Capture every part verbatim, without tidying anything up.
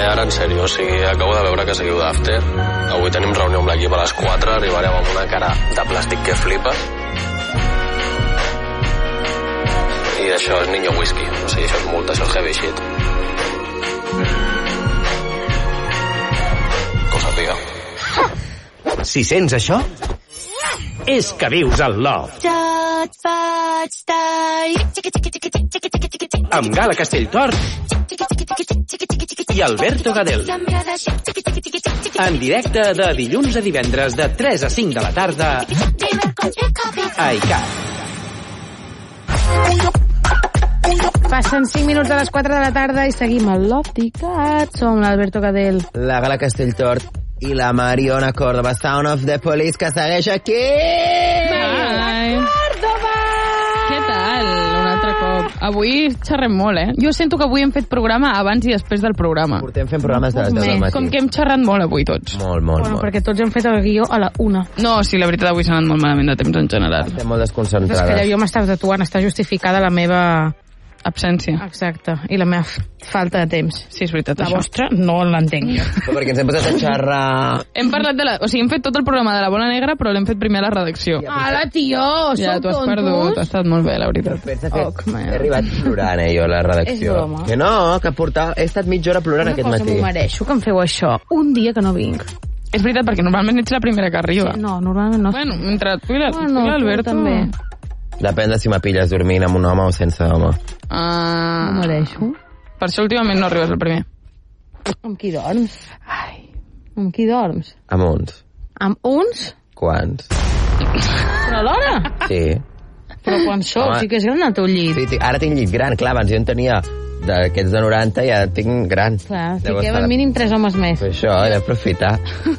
ara en sèrio, o sigui, acabo de veure que seguiu d'after. Avui tenim reunió amb l'equip a les quatre, arribareu amb una cara de plàstic que flipa. I això és niño whisky, o sigui, això és multa, això és heavy shit. Que ho sàpiga. Si sents això, és que vius al Love. Amb Gala Castelltort i Alberto Gadel. En directe de dilluns a divendres de tres a cinc de la tarda a I C A T. Passen cinc minuts de les quatre de la tarda i seguim al Love I C A T. Som l'Alberto Gadel, la Gala Castelltort i la Mariona Córdoba. Sound of the Police, que segueix aquí! Mariona Córdoba! Què tal? Un altre cop. Avui xerrem molt, eh? Jo sento que avui hem fet programa abans i després del programa. Portem fent programes de les deu del matí. Com que hem xerrat molt avui tots. Molt, molt, bueno, molt. Perquè tots hem fet el guió a la una. No, sí, la veritat avui s'ha anat molt malament de temps en general. Estem molt desconcentrades. És que jo m'estava tatuant, està justificada la meva... absència. Exacte, i la meva falta de temps. Sí, és veritat, la això. La vostra no l'entenc jo. Però perquè ens hem posat a xerrar... Hem parlat de la... O sigui, hem fet tot el programa de la Bola Negra, però l'hem fet primer a la redacció. Ala, tio, som ja, tu has tontos. perdut, ha estat molt bé, la veritat. Pensa que oh, he arribat plorant, eh, jo, a la redacció. És broma. Que no, que portava... He estat mitja hora plorant Una aquest matí. Una cosa m'ho mereixo, que em feu això. Un dia que no vinc. És veritat, perquè normalment ets la primera que arriba. Sí, no, normalment no. Bueno, entre tu i l'Alberto... també. Depèn de si m'apilles dormint amb un home o sense home. Ah... M'ho mereixo. Per això últimament no arribes al primer. Amb qui dorms? Ai... Amb qui dorms? Amb uns. Amb uns? Quants? Però alhora? Sí. Però quan sou? Home, sí que és gran el teu llit. Sí, ara tinc llit gran, clar, abans jo en tenia d'aquests de noranta, ja tinc gran. Clar, fiquem al mínim tres homes més. Per això, he d'aprofitar.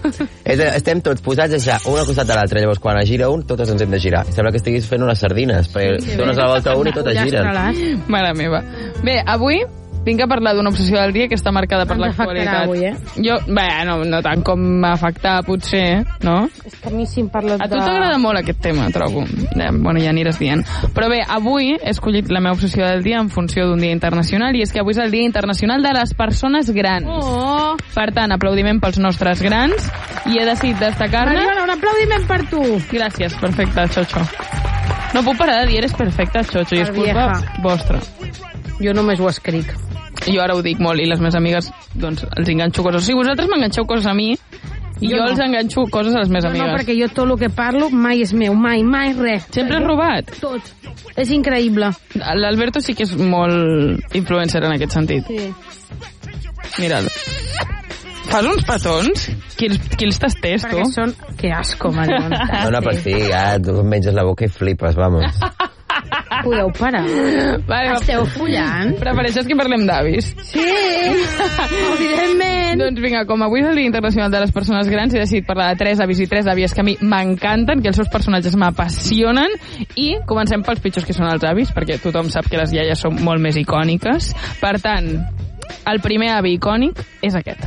Estem tots posats a ja, un al costat de l'altre, llavors quan es gira un, totes ens hem de girar. Sembla que estiguis fent unes sardines, perquè sí, dones la volta a un i totes giren. Mare meva. Bé, avui vinc a parlar d'una obsessió del dia que està marcada per l'actualitat. Avui, eh? Jo, bé, no, no tant com m'afectar, potser, no? És que a mi si em parles de... A tu t'agrada molt aquest tema, trobo. Ja, bueno, ja aniràs dient. Però bé, avui he escollit la meva obsessió del dia en funció d'un dia internacional, i és que avui és el Dia Internacional de les Persones Grans. Oh. Per tant, aplaudiment pels nostres grans, i he decidit destacar-ne... Mariona, un aplaudiment per tu. Gràcies, perfecte, Xocho. No puc parar de dir eres perfecta, Xocho, i és culpa vostra. Jo només ho escric. Jo ara ho dic molt, i les meves amigues, doncs, els enganxo coses. O sigui, vosaltres m'enganxeu coses a mi, i jo, jo no. els enganxo coses a les meves no, amigues. No, perquè jo tot el que parlo mai és meu, mai, mai res. Sempre has robat? Tot. És increïble. L'Alberto sí que és molt influencer en aquest sentit. Sí. Mira'l. Fas uns petons? Qui els, qui els tastés, tu? Perquè són... Que asco, Mariona. No, no, però sí, ja tu menges la boca i flipes, vamos. Podeu parar? Vale, esteu follant? Prefereixes que parlem d'avis? Sí, evidentment. Doncs vinga, com avui és el Dia Internacional de les Persones Grans, he decidit parlar de tres avis i tres àvies que a mi m'encanten, que els seus personatges m'apassionen, i comencem pels pitjors, que són els avis, perquè tothom sap que les iaies són molt més icòniques. Per tant, el primer avi icònic és aquest.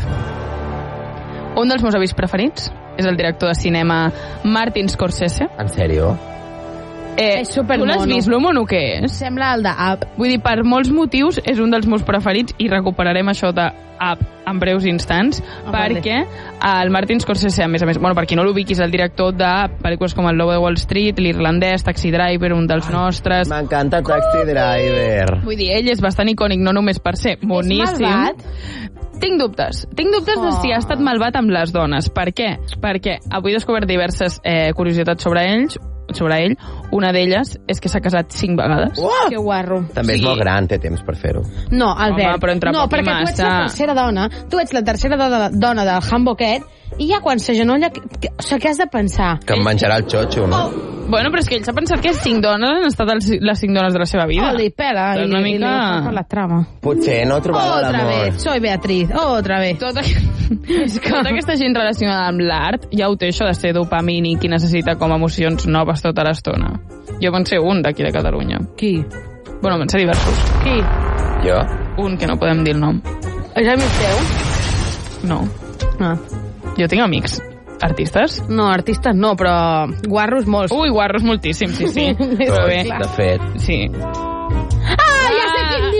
Un dels meus avis preferits és el director de cinema Martin Scorsese. En sèrio? Eh, és supermono. Tu l'has vist, lo mono que és? Sembla el de Up. Vull dir, per molts motius és un dels meus preferits, i recuperarem això de Up en breus instants, oh, perquè vale. El Martin Scorsese, a més a més, bueno, per qui no l'ubiqui, és el director de pel·lícules com El Lobo de Wall Street, L'Irlandès, Taxi Driver, un dels Ai, nostres... M'encanta Taxi Driver. Vull dir, ell és bastant icònic, no només per ser boníssim. És malvat? Tinc dubtes. Tinc dubtes oh. de si ha estat malvat amb les dones. Per què? Perquè avui he descobert diverses eh, curiositats sobre ells, sobre ell. Una d'elles és que s'ha casat cinc vegades. Oh! Que guarro. També sí. És molt gran, té temps per fer-ho. No, Albert. Home, però entre no, poc i perquè massa. tu ets la tercera dona, tu ets la tercera dona, dona del Hamboquet, i ja quan s'agenolla, o sigui, què has de pensar? Que em menjarà el xotxo, no? Oh. Bueno, però és que ell s'ha pensat que cinc dones han estat els, les cinc dones de la seva vida. Oh, li pela, i, una li, mica... i li fa la trama. Potser no trobava Otra l'amor. vez, soy Beatriz, otra vez. Tota, tota aquesta gent relacionada amb l'art ja ho té, això de ser dopamínic i necessita com emocions noves tota l'estona. Jo en sé un d'aquí de Catalunya. Qui? Bueno, en sé diversos. Qui? Jo? Un que no podem dir el nom. És amic teu? No. Ah. Jo tinc amics. Artistes? No, artistes no, però guarros molts. Ui, guarros moltíssim, sí, sí. Però bé. De fet. Sí. Ah, ja sé quin dius,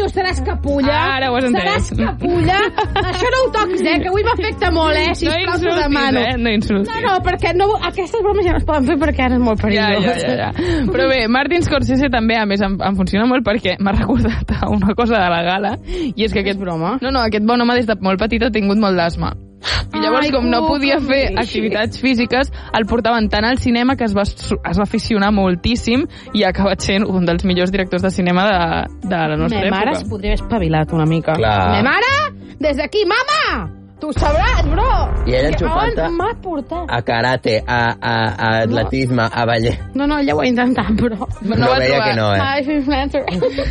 seràs capulla. Ara ho has entès. Seràs capulla. Això no ho toquis, eh, que avui m'afecta molt, eh, sisplau, no t'ho demano. Eh? No insultis. No, no, perquè no, aquestes bromes ja no es poden fer perquè ara és molt perillós. Ja, ja, ja, ja. Però bé, Martin Scorsese també, a més, em, em funciona molt perquè m'ha recordat a una cosa de la gala, i és que aquest broma... No, no, aquest bon home des de molt petit ha tingut molt d'asma. I llavors, Ai, com no podia com fer deixi. activitats físiques, el portaven tant al cinema que es va, es va aficionar moltíssim i ha acabat sent un dels millors directors de cinema de, de la nostra Me època. mare es podria haver espavilat una mica. Clar. Me mare, des d'aquí, mama! Tu ho sabràs, bro! I ella enxufant-te On m'ha portat? a karate, a, a, a atletisme, a ballet. No, no, ella ho ha intentat, però... No, no va veia trobar. que no, eh? Ai, influencer.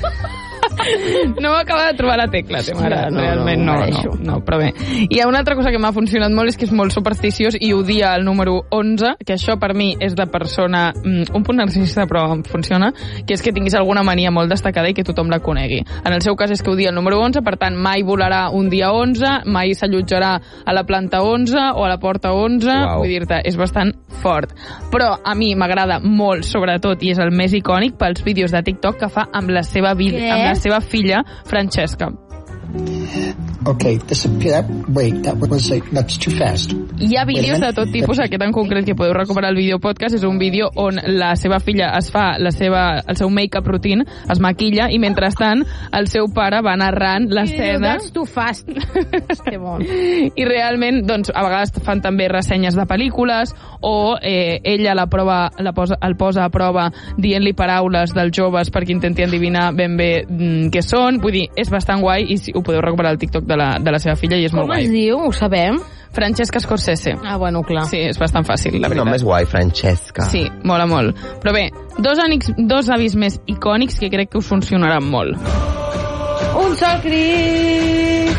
No m'acaba de trobar la tecla, té mare. No, no, Realment no, no, mereixo. no, no, però bé. Hi ha una altra cosa que m'ha funcionat molt, és que és molt supersticiós i odia el número onze, que això per mi és de persona, mm, un punt narcisista, però em funciona, que és que tinguis alguna mania molt destacada i que tothom la conegui. En el seu cas és que odia el número onze, per tant mai volarà un dia onze, mai s'allotjarà a la planta onze o a la porta onze, Uau. vull dir-te, és bastant fort. Però a mi m'agrada molt, sobretot, i és el més icònic, pels vídeos de TikTok que fa amb la seva, vid- Què? amb la seva filla, Francesca. Okay, disappear. Wait, that was like, that's too fast. Hi ha vídeos de tot tipus, aquest en concret que podeu recuperar el vídeo podcast, és un vídeo on la seva filla es fa la seva, el seu make-up routine, es maquilla, i mentrestant el seu pare va narrant l'escena. That's too fast. Que bon. I realment, doncs, a vegades fan també ressenyes de pel·lícules, o eh, ella la prova, la posa, el posa a prova dient-li paraules dels joves perquè intenti endevinar ben bé mm, què són. Vull dir, és bastant guai i si, ho podeu recuperar al TikTok de la, de la seva filla i és Com molt guai. es diu? Ho sabem? Francesca Scorsese. Ah, bueno, clar. Sí, és bastant fàcil, la El nom veritat. és guai, Francesca. Sí, mola molt. Però bé, dos, ànics, dos avis més icònics que crec que us funcionaran molt. Un sol crit.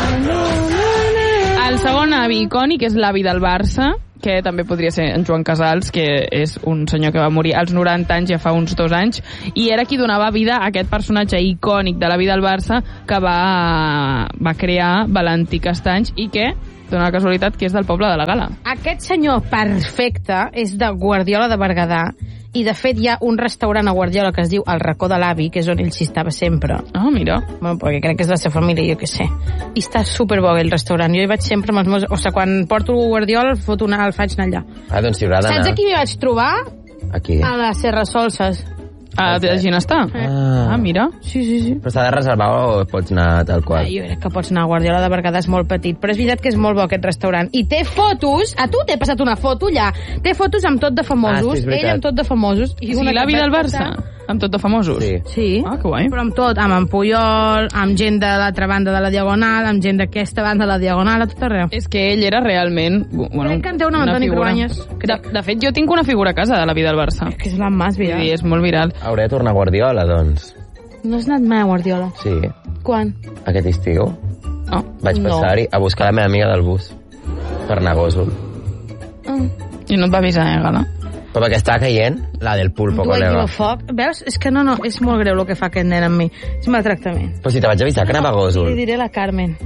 El segon avi icònic és l'avi del Barça, que també podria ser en Joan Casals, que és un senyor que va morir als noranta anys, ja fa uns dos anys, i era qui donava vida a aquest personatge icònic de l'avi del Barça que va, va crear Valentí Castanys i que, dona la casualitat, que és del poble de la Gala. Aquest senyor perfecte és de Guardiola de Berguedà, i de fet hi ha un restaurant a Guardiola que es diu El Racó de l'Avi, que és on ell s'hi estava sempre. Ah, mira. Bueno, perquè crec que és de la seva família, jo què sé. I està superbo el restaurant. Jo hi vaig sempre amb els meus... O sigui, quan porto Guardiola el, foto una, el faig anar allà. Ah, doncs hi haurà d'anar. Saps a qui m'hi vaig trobar? Aquí. A la Serra Solses. Ah, de Ginestar? Ah. Ah, mira. Sí, sí, sí. Però s'ha de reservar o pots anar tal Ah, qual? jo crec que pots anar a Guardiola de Berguedà, és molt petit, però és veritat que és molt bo aquest restaurant. I té fotos, a tu t'he passat una foto allà, té fotos amb tot de famosos, Ah, sí, és veritat. ell amb tot de famosos. I una sí, que l'avi et del vaig Barça, passar- amb tot de famosos. Sí. Sí, Ah, que guai. però amb tot, amb en Puyol, amb gent de l'altra banda de la Diagonal, amb gent d'aquesta banda de la Diagonal, a tot arreu. És que ell era realment... Bueno, Crec que en té una amb Antoni figura. Cruanyes, De, crec. de fet, jo tinc una figura a casa de l'avi del Barça. Que és l'Ammàs, Vull dir, vida. és molt viral. Hauré de tornar a Guardiola, doncs. No has anat mai a Guardiola? Sí, Quan? aquest estiu Oh. vaig No. passar-hi a buscar la meva amiga del bus per anar a Gósol. Mm. I no et va avisar, eh, Gala? Però perquè estava caient la del pulpo, Tu col·lega. el foc. Veus? És que no, no, és molt greu el que fa aquest nen amb mi. És maltractament. Però si te vaig avisar que anava a Li Gósol. diré a la Carmen.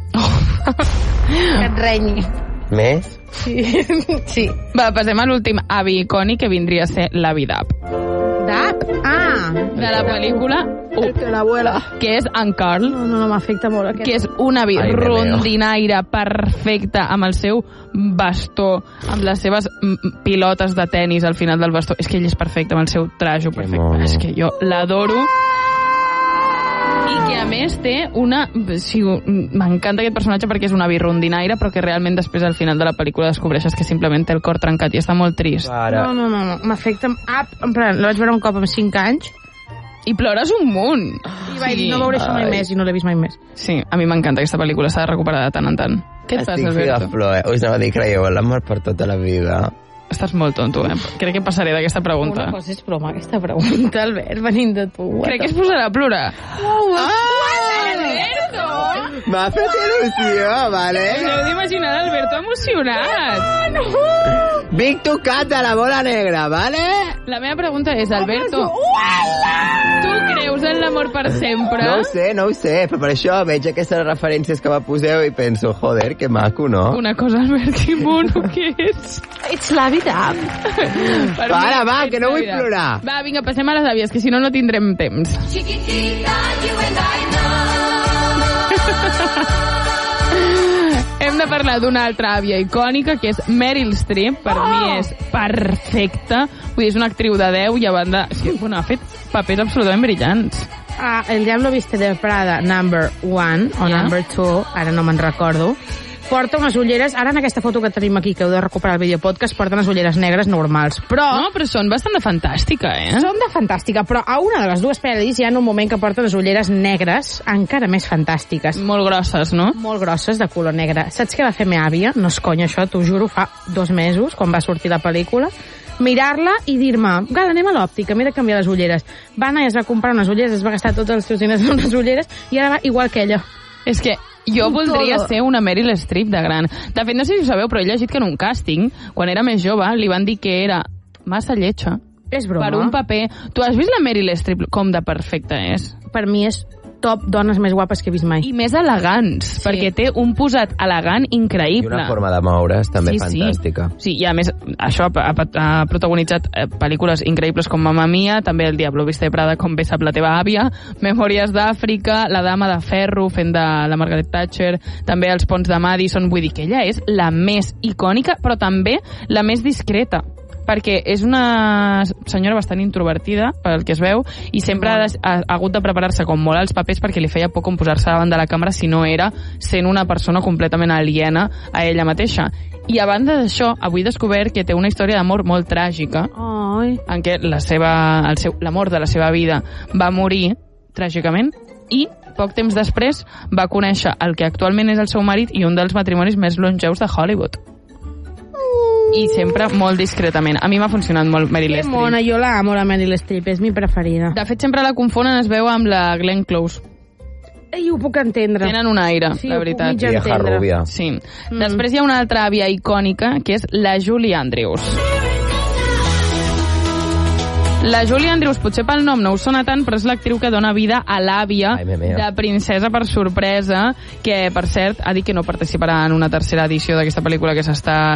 Que et renyi. Més? Sí. sí. Va, passem a l'últim avi icònic, que vindria a ser l'avi d'Ap. Dap? Ah! De la pel·lícula El que l'abuela. que és en Carl, No, no, no, m'afecta molt aquest. que és un avi Ai, Déu meu. rondinaire perfecte, amb el seu bastó, amb les seves mm, pilotes de tennis al final del bastó. És que ell és perfecte, amb el seu trajo Que perfecte. mono. És que jo l'adoro. I que a més té una... Sí, m'encanta aquest personatge perquè és un avi rondinaire, però que realment després al final de la pel·lícula descobreixes que simplement té el cor trencat i està molt trist. Ara. No, no, no, no. m'afecta... Ah, en plan, la vaig veure un cop amb cinc anys I plores un munt. i vaig dir, no veuré això mai Ai. més, i no l'he vist mai més. Sí, a mi m'encanta aquesta pel·lícula, s'ha de recuperar de tant en tant. Què et passa, Estic figa Alberto? flor, eh? Us anava a dir, creieu en l'amor per tota la vida. Estàs molt tonto, eh? Crec que passaré d'aquesta pregunta. Una cosa és broma, aquesta pregunta, Albert, venint de tu. Crec que es posarà a plorar. M'ha fet il·lusió, vale? Us heu d'imaginar l'Alberto emocionat. Vic tocat de la bola negra, vale? La meva pregunta és, Alberto, tu creus en l'amor per sempre? No ho sé, no ho sé, però per això veig aquestes referències que me poseu i penso, joder, que maco, no? Una cosa, Albert, que mono que ets. Ets l'avi d'Am. Per Para, mi, va, ets que no la vull vida. plorar. Va, vinga, passem a les àvies, que si no, no tindrem temps. Chiquitita, you and I know. hem de parlar d'una altra àvia icònica, que és Meryl Streep. Per oh! mi és perfecta. Vull dir, és una actriu de deu i a banda... Sí, bueno, ha fet papers absolutament brillants. Ah, El Diablo Viste de Prada, number one, o yeah. number two, ara no me'n recordo. Porta unes ulleres, ara en aquesta foto que tenim aquí, que heu de recuperar el videopodcast, porta unes ulleres negres normals, però... No, però són bastant de fantàstica, eh? Són de fantàstica, però a una de les dues pel·lis hi ha un moment que porta unes ulleres negres encara més fantàstiques. Molt grosses, no? Molt grosses, de color negre. Saps què va fer meva àvia? No és conya això, t'ho juro, fa dos mesos, quan va sortir la pel·lícula, mirar-la i dir-me, Gal, anem a l'òptica, m'he de canviar les ulleres. Va anar i es va comprar unes ulleres, es va gastar tots els seus diners en unes ulleres i ara va igual que ella. És que jo voldria ser una Meryl Streep de gran. De fet, no sé si ho sabeu, però he llegit que en un càsting, quan era més jove, li van dir que era massa lletja. És broma. Per un paper. Tu has vist la Meryl Streep com de perfecta és? Per mi és top dones més guapes que he vist mai. I més elegants, sí. perquè té un posat elegant increïble. I una forma de moure's també sí, fantàstica. Sí. sí, i a més, això ha, ha, ha protagonitzat pel·lícules increïbles com Mamma Mia, també El Diablo Viste de Prada, com bé sap la teva àvia, Memòries d'Àfrica, La Dama de Ferro, fent de la Margaret Thatcher, també Els Ponts de Madison. Vull dir que ella és la més icònica, però també la més discreta, perquè és una senyora bastant introvertida, pel que es veu, i sempre ha, ha, ha hagut de preparar-se com molt als papers perquè li feia por com posar-se davant de la càmera si no era sent una persona completament aliena a ella mateixa. I a banda d'això, avui he descobert que té una història d'amor molt tràgica, Ai. en què la seva, el seu, l'amor de la seva vida va morir tràgicament, i poc temps després va conèixer el que actualment és el seu marit i un dels matrimonis més longeus de Hollywood. I sempre molt discretament. A mi m'ha funcionat molt Meryl Streep. Que mona, jo la amo, la Meryl Streep, és mi preferida. De fet, sempre la confonen, es veu amb la Glenn Close. Ei, ho puc entendre. Tenen un aire, sí, la veritat. Sí, ho puc mig entendre. Sí. Mm. Després hi ha una altra àvia icònica, que és la Julie Andrews. La Julie Andrews, potser pel nom no us sona tant, però és l'actriu que dona vida a l'àvia de Princesa per sorpresa, que, per cert, ha dit que no participarà en una tercera edició d'aquesta pel·lícula que s'està